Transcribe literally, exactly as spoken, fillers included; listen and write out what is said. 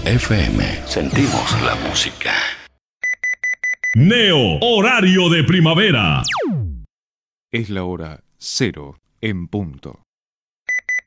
F M. Sentimos la música. Neo, horario de primavera. Es la hora cero en punto.